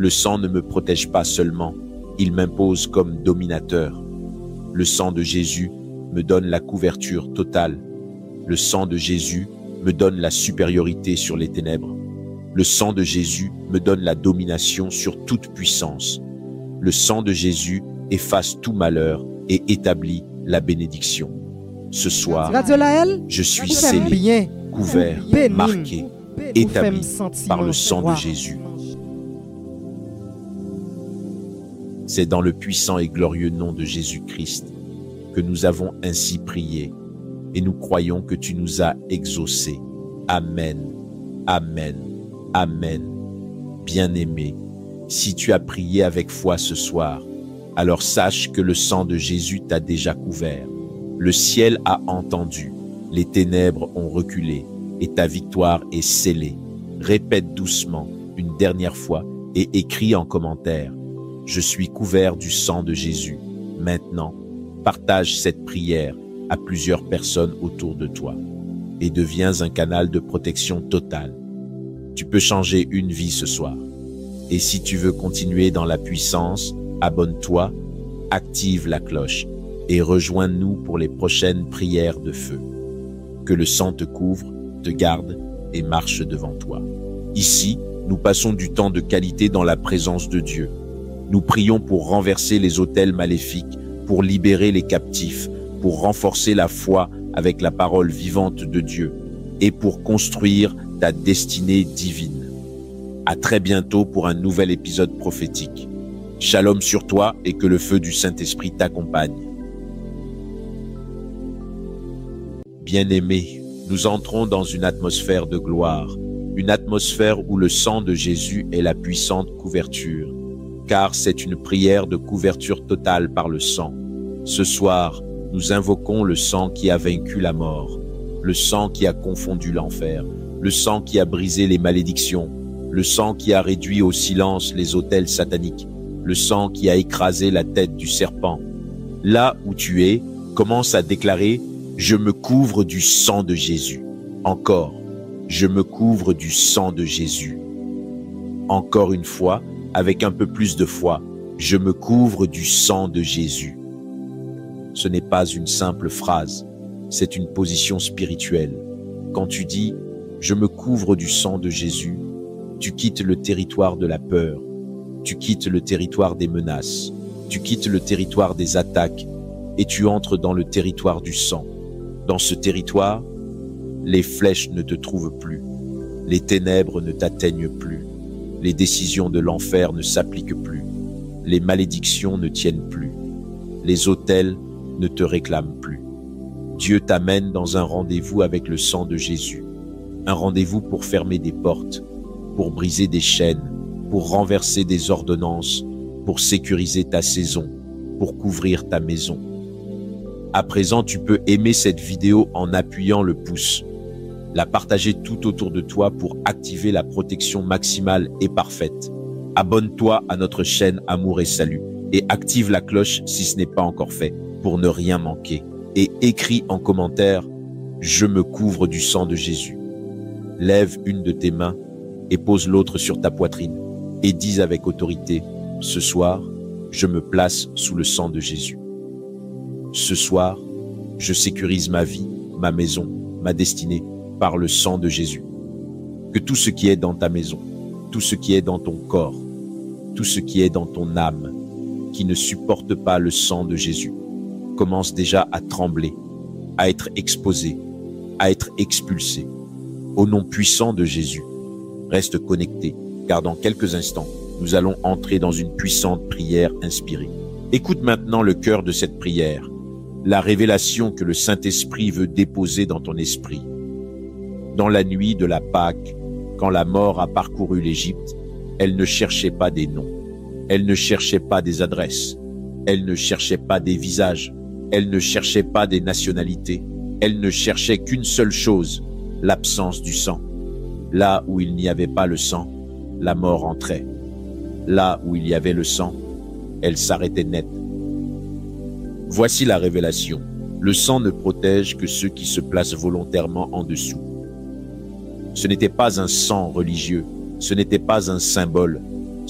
Le sang ne me protège pas seulement, il m'impose comme dominateur. Le sang de Jésus me donne la couverture totale. Le sang de Jésus me donne la supériorité sur les ténèbres. Le sang de Jésus me donne la domination sur toute puissance. Le sang de Jésus efface tout malheur et établit la bénédiction. Ce soir, je suis scellé, couvert, marqué, établi par le sang de Jésus. C'est dans le puissant et glorieux nom de Jésus-Christ que nous avons ainsi prié et nous croyons que tu nous as exaucés. Amen, amen, amen. Bien-aimé, si tu as prié avec foi ce soir, alors sache que le sang de Jésus t'a déjà couvert. Le ciel a entendu, les ténèbres ont reculé et ta victoire est scellée. Répète doucement une dernière fois et écris en commentaire: je suis couvert du sang de Jésus. Maintenant, partage cette prière à plusieurs personnes autour de toi et deviens un canal de protection totale. Tu peux changer une vie ce soir. Et si tu veux continuer dans la puissance, abonne-toi, active la cloche et rejoins-nous pour les prochaines prières de feu. Que le sang te couvre, te garde et marche devant toi. Ici, nous passons du temps de qualité dans la présence de Dieu. Nous prions pour renverser les autels maléfiques, pour libérer les captifs, pour renforcer la foi avec la parole vivante de Dieu et pour construire ta destinée divine. À très bientôt pour un nouvel épisode prophétique. Shalom sur toi et que le feu du Saint-Esprit t'accompagne. Bien-aimés, nous entrons dans une atmosphère de gloire, une atmosphère où le sang de Jésus est la puissante couverture, car c'est une prière de couverture totale par le sang. Ce soir, nous invoquons le sang qui a vaincu la mort, le sang qui a confondu l'enfer, le sang qui a brisé les malédictions, le sang qui a réduit au silence les autels sataniques, le sang qui a écrasé la tête du serpent. Là où tu es, commence à déclarer: je me couvre du sang de Jésus. Encore, je me couvre du sang de Jésus. Encore une fois, avec un peu plus de foi, je me couvre du sang de Jésus. Ce n'est pas une simple phrase, c'est une position spirituelle. Quand tu dis « je me couvre du sang de Jésus », tu quittes le territoire de la peur, tu quittes le territoire des menaces, tu quittes le territoire des attaques et tu entres dans le territoire du sang. Dans ce territoire, les flèches ne te trouvent plus, les ténèbres ne t'atteignent plus, les décisions de l'enfer ne s'appliquent plus, les malédictions ne tiennent plus, les autels ne te réclament plus. Dieu t'amène dans un rendez-vous avec le sang de Jésus, un rendez-vous pour fermer des portes, pour briser des chaînes, pour renverser des ordonnances, pour sécuriser ta saison, pour couvrir ta maison. À présent, tu peux aimer cette vidéo en appuyant le pouce, la partager tout autour de toi pour activer la protection maximale et parfaite. Abonne-toi à notre chaîne Amour et Salut et active la cloche si ce n'est pas encore fait pour ne rien manquer. Et écris en commentaire « Je me couvre du sang de Jésus ». Lève une de tes mains et pose l'autre sur ta poitrine et dis avec autorité « Ce soir, je me place sous le sang de Jésus ». Ce soir, je sécurise ma vie, ma maison, ma destinée par le sang de Jésus. Que tout ce qui est dans ta maison, tout ce qui est dans ton corps, tout ce qui est dans ton âme, qui ne supporte pas le sang de Jésus, commence déjà à trembler, à être exposé, à être expulsé. Au nom puissant de Jésus, reste connecté, car dans quelques instants, nous allons entrer dans une puissante prière inspirée. Écoute maintenant le cœur de cette prière, la révélation que le Saint-Esprit veut déposer dans ton esprit. Dans la nuit de la Pâque, quand la mort a parcouru l'Égypte, elle ne cherchait pas des noms, elle ne cherchait pas des adresses, elle ne cherchait pas des visages, elle ne cherchait pas des nationalités, elle ne cherchait qu'une seule chose, l'absence du sang. Là où il n'y avait pas le sang, la mort entrait. Là où il y avait le sang, elle s'arrêtait net. Voici la révélation. Le sang ne protège que ceux qui se placent volontairement en dessous. Ce n'était pas un sang religieux, ce n'était pas un symbole,